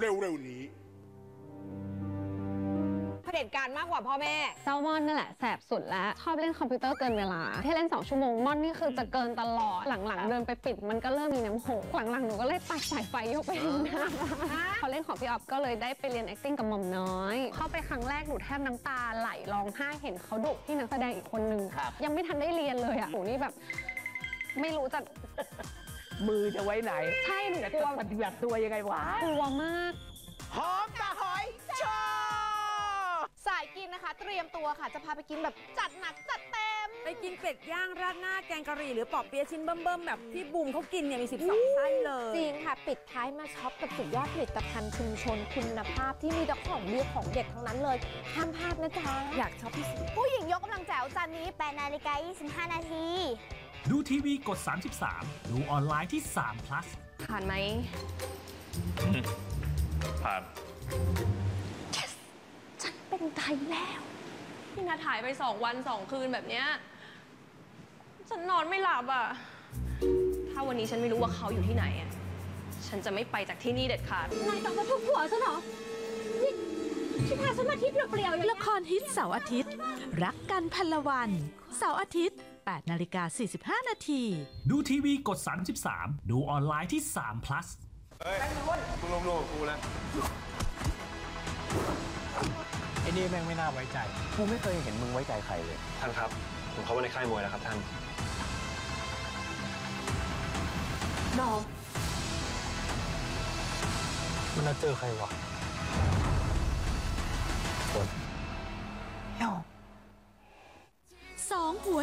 เร็วๆนี้เผด็จการมากกว่าพ่อแม่เจ้าม่อนนั่นแหละแสบสุดแล้วชอบเล่นคอมพิวเตอร์เกินเวลาที่เล่น2 ชั่วโมงม่อนนี่คือจะเกินตลอดหลังๆเดินไปปิดมันก็เริ่มมีน้ำโหหลังๆหนูก็เลยตัดสายไฟยกไปข้างหน้าเขาเล่นของพี่ออฟก็เลยได้ไปเรียน acting กับหม่อมน้อยเข้าไปครั้งแรกหนูแทบน้ำตาไหลร้องไห้เห็นเขาดุที่นักแสดงอีกคนนึงยังไม่ทันได้เรียนเลยอ่ะหนูนี่แบบไม่รู้จะมือจะไว้ไหนใช่หนูกลัวปฏิบัติตัวยังไงวะกลัวมากหอมตาหอยโชว์สายกินนะคะเตรียมตัวค่ะจะพาไปกินแบบจัดหนักจัดเต็มไปกินเป็ดย่างราดหน้าแกงกะหรี่หรือปอเปี๊ยะชิ้นเบิ่มๆแบบที่บูมเขากินเนี่ยมี12 ไส้เลยจริงค่ะปิดท้ายมาช็อปกับสุดยอดผลิตภัณฑ์ชุมชนคุณภาพที่มีแต่ของดีของเด็ดทั้งนั้นเลยห้ามพลาดนะจ๊ะอยากช็อปที่สุดผู้หญิงยกกำลังแจ๋วจานนี้8:25 นาทีดูทีวีกด 33 ดูออนไลน์ที่3 plus ผ่านไหมผ่านฉันเป็นไทยแล้วพี่นาถ่ายไป2 วัน 2 คืนแบบเนี้ยฉันนอนไม่หลับอ่ะถ้าวันนี้ฉันไม่รู้ว่าเขาอยู่ที่ไหนอ่ะฉันจะไม่ไปจากที่นี่เด็ดขาดนายต้องมาทุบหัวฉันเหรอที่พาฉันมาที่เปลี่ยวๆละครฮิตเสาร์อาทิตย์รักกันพันละวันเสาร์อาทิตย์8:45 นาทีดูทีวีกด 33 ดูออนไลน์ที่3 plus เฮ้ยมึงรวมๆกับกูนะไอ้นี่แม่งไม่น่าไว้ใจกูไม่เคยเห็นมึงไว้ใจใครเลยท่านครับผมเข้ามาในค่ายมวยแล้วครับท่านน้องมันน่าเจอใครวะ 2 หัว